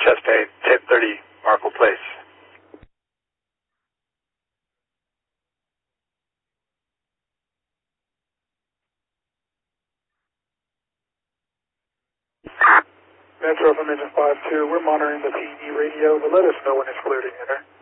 Chastain, 1030 Markle Place. Metro from engine 5-2, we're monitoring the PE radio, but let us know when it's clear to enter.